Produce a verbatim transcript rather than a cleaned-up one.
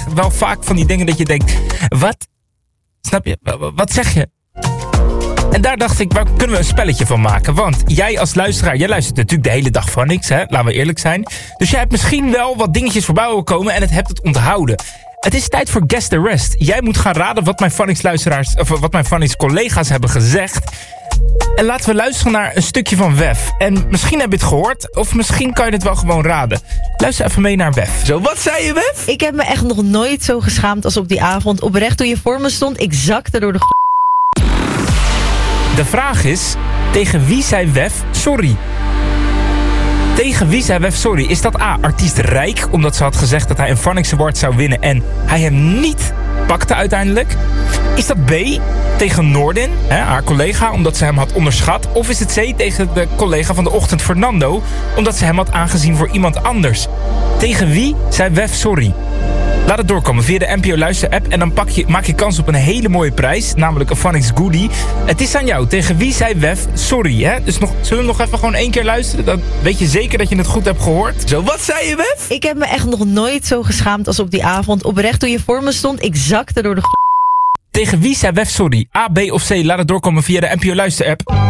wel vaak van die dingen dat je denkt... Wat? Snap je? Wat zeg je? En daar dacht ik, waar kunnen we een spelletje van maken? Want jij als luisteraar, jij luistert natuurlijk de hele dag van niks, hè? Laten we eerlijk zijn. Dus jij hebt misschien wel wat dingetjes voorbij horen komen en het hebt het onthouden. Het is tijd voor Guess the Rest. Jij moet gaan raden wat mijn Phonics luisteraars, of wat mijn Phonics collega's hebben gezegd. En laten we luisteren naar een stukje van Wef. En misschien heb je het gehoord, of misschien kan je het wel gewoon raden. Luister even mee naar Wef. Zo, wat zei je, Wef? Ik heb me echt nog nooit zo geschaamd als op die avond. Oprecht, toen je voor me stond, ik zakte door de... De vraag is, tegen wie zei Wef sorry? Tegen wie zei Wef sorry? Is dat A, artiest Rijk, omdat ze had gezegd dat hij een Phonics Award zou winnen en hij hem niet pakte uiteindelijk? Is dat B, tegen Noordin, hè, haar collega, omdat ze hem had onderschat? Of is het C, tegen de collega van de ochtend Fernando, omdat ze hem had aangezien voor iemand anders? Tegen wie zei Wef sorry? Laat het doorkomen via de N P O Luister app en dan pak je, maak je kans op een hele mooie prijs, namelijk een Phonics goodie. Het is aan jou. Tegen wie zei Wef sorry? Hè? Dus nog, zullen we nog even gewoon één keer luisteren? Dan weet je zeker dat je het goed hebt gehoord. Zo, wat zei je, Wef? Ik heb me echt nog nooit zo geschaamd als op die avond. Oprecht, toen je voor me stond, ik zakte door de... Tegen wie zei Wef sorry? A, B of C? Laat het doorkomen via de N P O Luister app.